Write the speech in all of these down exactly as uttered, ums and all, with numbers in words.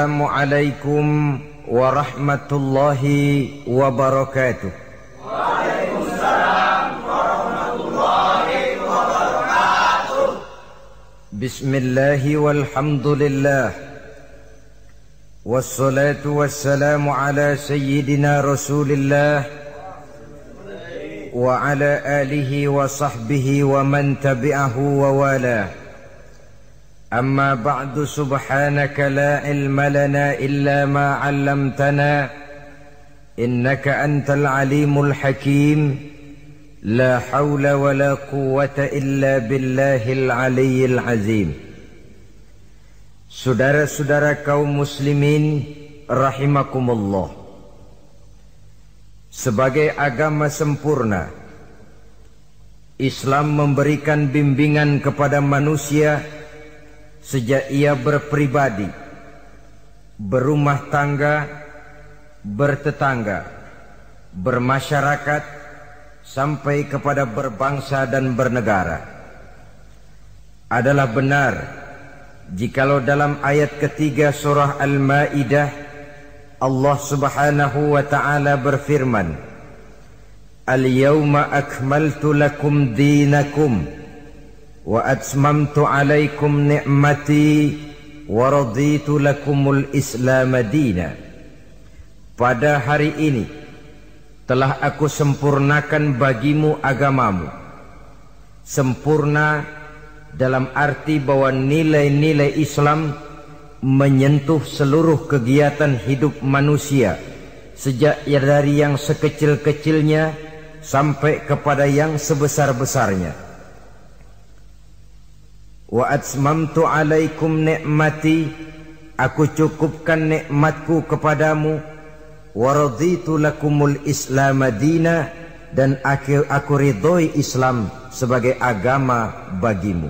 Assalamualaikum warahmatullahi wabarakatuh. Waalaikumsalam warahmatullahi wabarakatuh. Bismillahi walhamdulillah, wassalatu wassalamu ala sayyidina rasulillah wa ala alihi wa sahbihi wa man tabi'ahu wa wala. Amma ba'du, subhanaka la ilma lana illa ma 'allamtana innaka antal alimul hakim. La hawla wa la quwwata illa billahil aliyyil azim. Saudara-saudara kaum muslimin rahimakumullah, sebagai agama sempurna, Islam memberikan bimbingan kepada manusia sejak ia berpribadi, berumah tangga, bertetangga, bermasyarakat, sampai kepada berbangsa dan bernegara. Adalah benar jikalau dalam ayat ketiga surah Al-Maidah Allah subhanahu wa ta'ala berfirman, Al-yawma akmaltu lakum dinakum wa atmamtu alaikum ni'mati wa raditu lakumul islam dina. Pada hari ini telah aku sempurnakan bagimu agamamu. Sempurna dalam arti bahwa nilai-nilai Islam menyentuh seluruh kegiatan hidup manusia, sejak dari yang sekecil-kecilnya sampai kepada yang sebesar-besarnya. Wa atmamtu alaikum ni'mati, aku cukupkan nikmatku kepadamu. Wa raditu lakumul islam dina, dan aku, aku ridhoi Islam sebagai agama bagimu.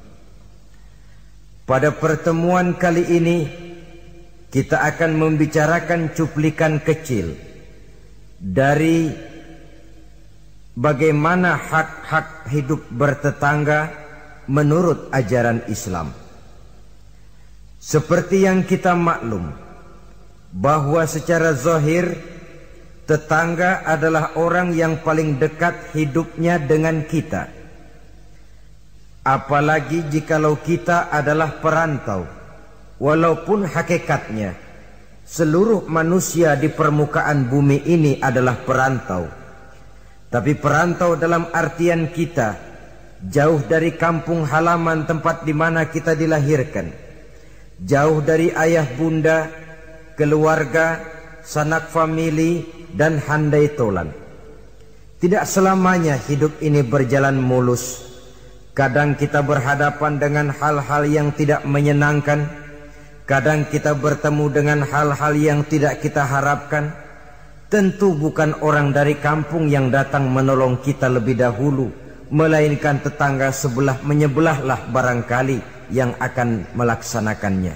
Pada pertemuan kali ini kita akan membicarakan cuplikan kecil dari bagaimana hak-hak hidup bertetangga menurut ajaran Islam. Seperti yang kita maklum bahwa secara zahir tetangga adalah orang yang paling dekat hidupnya dengan kita. Apalagi jikalau kita adalah perantau, walaupun hakikatnya seluruh manusia di permukaan bumi ini adalah perantau. Tapi perantau dalam artian kita jauh dari kampung halaman tempat di mana kita dilahirkan, jauh dari ayah bunda, keluarga, sanak famili, dan handai tolan. Tidak selamanya hidup ini berjalan mulus. Kadang kita berhadapan dengan hal-hal yang tidak menyenangkan, kadang kita bertemu dengan hal-hal yang tidak kita harapkan. Tentu bukan orang dari kampung yang datang menolong kita lebih dahulu, melainkan tetangga sebelah menyebelahlah barangkali yang akan melaksanakannya.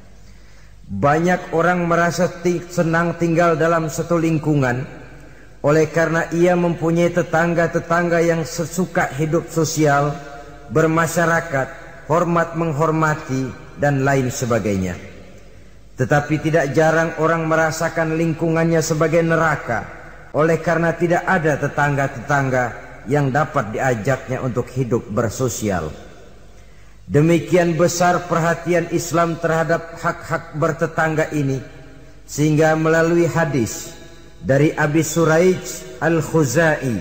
Banyak orang merasa senang tinggal dalam satu lingkungan oleh karena ia mempunyai tetangga-tetangga yang sesuka hidup sosial, bermasyarakat, hormat menghormati, dan lain sebagainya. Tetapi tidak jarang orang merasakan lingkungannya sebagai neraka oleh karena tidak ada tetangga-tetangga yang dapat diajaknya untuk hidup bersosial. Demikian besar perhatian Islam terhadap hak-hak bertetangga ini, sehingga melalui hadis dari Abi Suraij Al-Khuzai,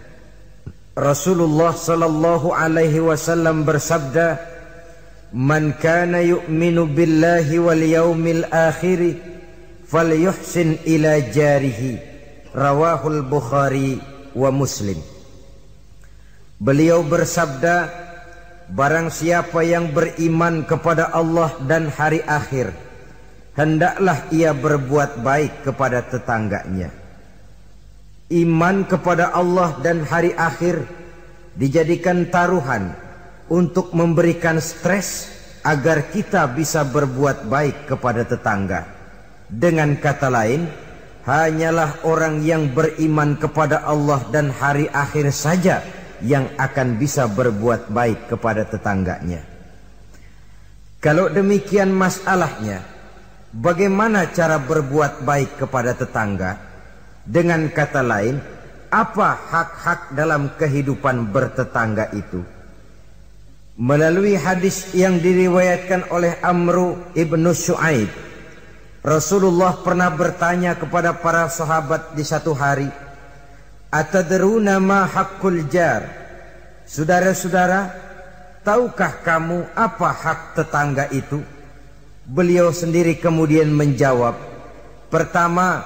Rasulullah sallallahu alaihi wasallam bersabda, "Man kana yu'minu billahi wal yaumil akhir falyuhsin ila jarihi." Rawahul Bukhari wa Muslim. Beliau bersabda, barang siapa yang beriman kepada Allah dan hari akhir, hendaklah ia berbuat baik kepada tetangganya. Iman kepada Allah dan hari akhir dijadikan taruhan untuk memberikan stres agar kita bisa berbuat baik kepada tetangga. Dengan kata lain, hanyalah orang yang beriman kepada Allah dan hari akhir saja yang akan bisa berbuat baik kepada tetangganya. Kalau demikian masalahnya, bagaimana cara berbuat baik kepada tetangga? Dengan kata lain, apa hak-hak dalam kehidupan bertetangga itu? Melalui hadis yang diriwayatkan oleh Amru ibnu Syu'aib, Rasulullah pernah bertanya kepada para sahabat di satu hari, "Atadruna ma haqqul jar?" Saudara-saudara, tahukah kamu apa hak tetangga itu? Beliau sendiri kemudian menjawab, pertama,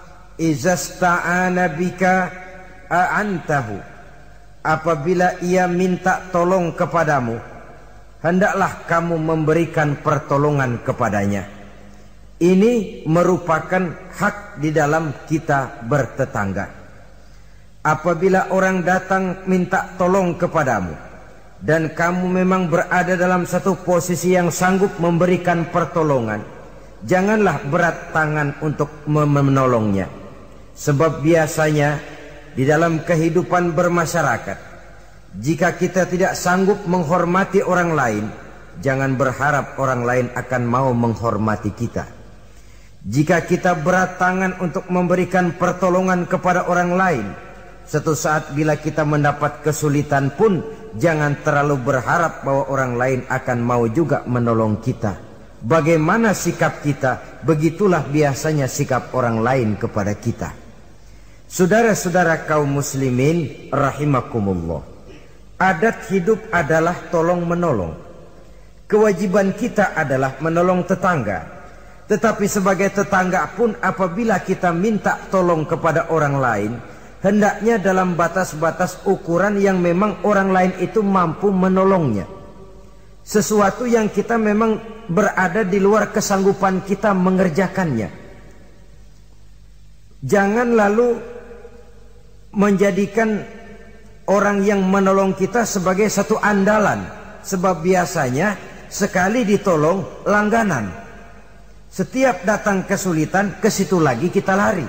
izasta'ana bika a'antahu. Apabila ia minta tolong kepadamu, hendaklah kamu memberikan pertolongan kepadanya. Ini merupakan hak di dalam kita bertetangga. Apabila orang datang minta tolong kepadamu dan kamu memang berada dalam satu posisi yang sanggup memberikan pertolongan, janganlah berat tangan untuk menolongnya. Sebab biasanya di dalam kehidupan bermasyarakat, jika kita tidak sanggup menghormati orang lain, jangan berharap orang lain akan mau menghormati kita. Jika kita berat tangan untuk memberikan pertolongan kepada orang lain, suatu saat bila kita mendapat kesulitan pun, jangan terlalu berharap bahwa orang lain akan mau juga menolong kita. Bagaimana sikap kita, begitulah biasanya sikap orang lain kepada kita. Saudara-saudara kaum muslimin rahimakumullah, adat hidup adalah tolong menolong. Kewajiban kita adalah menolong tetangga. Tetapi sebagai tetangga pun, apabila kita minta tolong kepada orang lain, hendaknya dalam batas-batas ukuran yang memang orang lain itu mampu menolongnya. Sesuatu yang kita memang berada di luar kesanggupan kita mengerjakannya. Jangan lalu menjadikan orang yang menolong kita sebagai satu andalan. Sebab biasanya sekali ditolong langganan. Setiap datang kesulitan, ke situ lagi kita lari.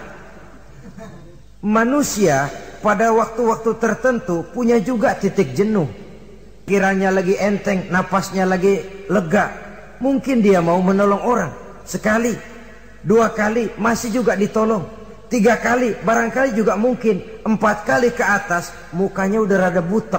Manusia pada waktu-waktu tertentu punya juga titik jenuh. Kiranya lagi enteng, napasnya lagi lega, mungkin dia mau menolong orang. Sekali, dua kali masih juga ditolong. Tiga kali barangkali juga mungkin. Empat kali ke atas mukanya udah rada butek.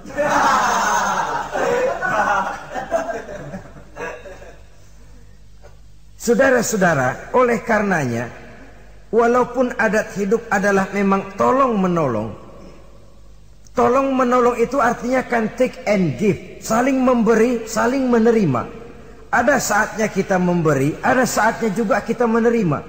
Saudara-saudara, oleh karenanya, walaupun adat hidup adalah memang tolong menolong, tolong menolong itu artinya kan take and give, saling memberi, saling menerima. Ada saatnya kita memberi, ada saatnya juga kita menerima.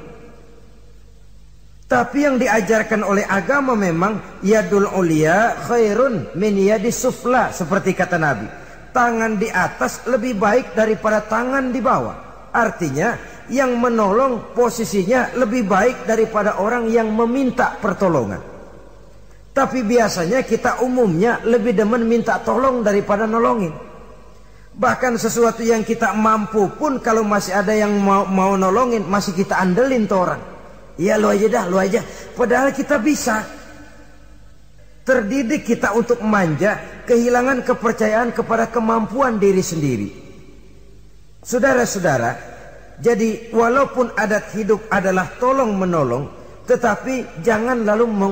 Tapi yang diajarkan oleh agama memang yadul ulia khairun min yadis sufla, seperti kata Nabi. Tangan di atas lebih baik daripada tangan di bawah. Artinya yang menolong posisinya lebih baik daripada orang yang meminta pertolongan. Tapi biasanya kita umumnya lebih demen minta tolong daripada nolongin. Bahkan sesuatu yang kita mampu pun, kalau masih ada yang mau, mau nolongin, masih kita andelin tuh orang. Ya lu aja dah, lu aja. Padahal kita bisa. Terdidik kita untuk manja, kehilangan kepercayaan kepada kemampuan diri sendiri. Saudara-saudara, jadi walaupun adat hidup adalah tolong menolong, tetapi jangan lalu